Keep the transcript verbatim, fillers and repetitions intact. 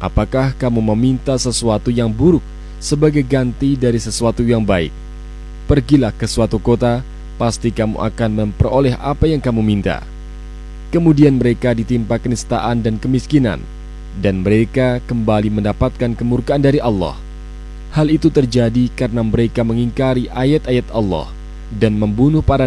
Apakah kamu meminta sesuatu yang buruk sebagai ganti dari sesuatu yang baik? Pergilah ke suatu kota, pasti kamu akan memperoleh apa yang kamu minta. Kemudian mereka ditimpa kenistaan dan kemiskinan, dan mereka kembali mendapatkan kemurkaan dari Allah. Hal itu terjadi karena mereka mengingkari ayat-ayat Allah dan membunuh para